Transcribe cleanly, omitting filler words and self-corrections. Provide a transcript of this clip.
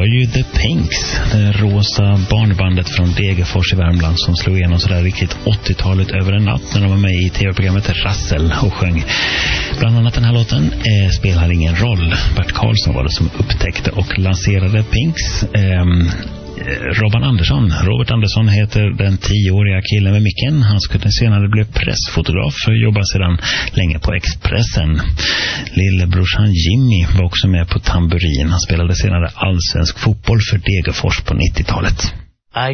var ju The Pinks, det rosa barnbandet från Degerfors i Värmland som slog igenom sådär riktigt 80-talet över en natt när de var med i tv-programmet Rassel och sjöng bland annat den här låten Spelar ingen roll. Bert Karlsson var det som upptäckte och lanserade Pinks. Robert Andersson heter den 10-åriga killen med micken. Han skulle senare bli pressfotograf och jobbar sedan länge på Expressen. Lillebrorsan Jimmy var också med på tamburin. Han spelade senare allsvensk fotboll för Degerfors på 90-talet.